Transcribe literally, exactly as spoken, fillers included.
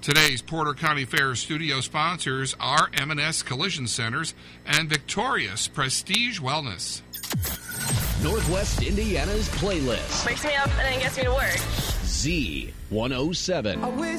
Today's Porter County Fair studio sponsors are M and S Collision Centers and Victorious Prestige Wellness. Northwest Indiana's playlist. Wakes me up and then gets me to work. Z one oh seven.